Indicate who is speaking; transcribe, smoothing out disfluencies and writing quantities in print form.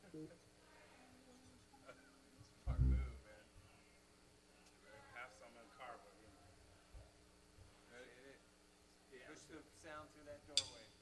Speaker 1: Smart move, man. Have some in the car, but you know.
Speaker 2: That's
Speaker 1: Ready?
Speaker 2: it.
Speaker 1: Yeah.
Speaker 2: Push the sound through that doorway.